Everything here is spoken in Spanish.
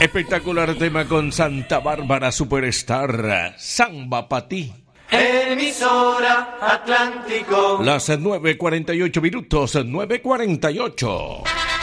Espectacular tema con Santa Bárbara Superstar, Samba pa' ti. Emisora Atlántico. Las 9:48 minutos, 9:48.